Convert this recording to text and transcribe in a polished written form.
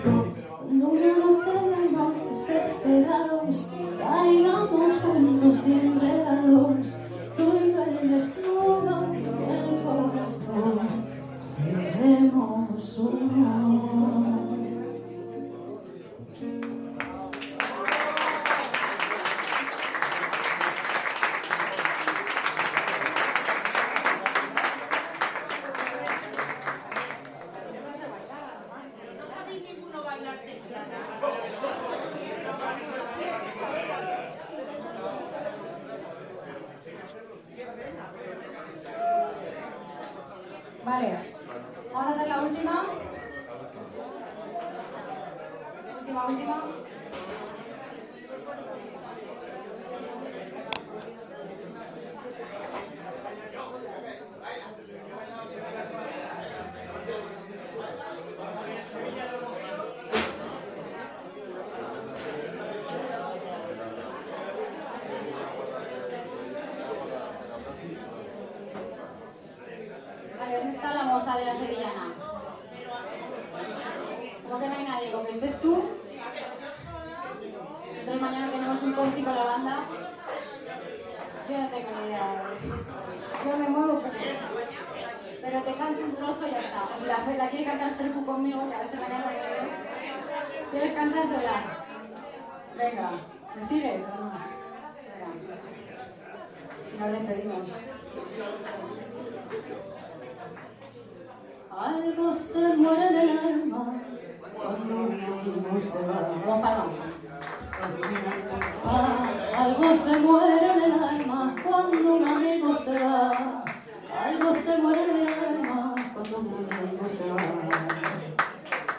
Cuando una noche de amor desesperados caigamos juntos y enredados, tú y yo el desnudo del corazón, seremos uno. Vale, vamos a hacer la última. Última. Vale, ¿dónde está la moza de la sevillana? ¿Cómo que no hay nadie? ¿Con que estés tú? Nosotros mañana tenemos un conci con la banda. Yo no tengo ni idea. Yo me muevo poco. Pero te canto un trozo y ya está. O si la quiere cantar Fercu conmigo, que a veces la canta yo. ¿Quieres cantar sola? Venga, ¿me sigues o no? Venga. Y nos despedimos. Algo se muere en el alma cuando un amigo se va. Vamos para Algo se muere en el alma cuando un amigo se va. Algo se muere en el alma cuando un amigo se va.